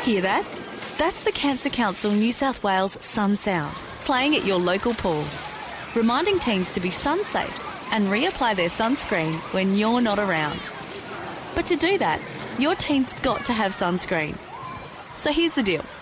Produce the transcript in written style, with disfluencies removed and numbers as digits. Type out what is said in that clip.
Hear that? That's the Cancer Council New South Wales Sun Sound, playing at your local pool, reminding teens to be sun safe and reapply their sunscreen when you're not around. But to do that, your teen's got to have sunscreen. So here's the deal.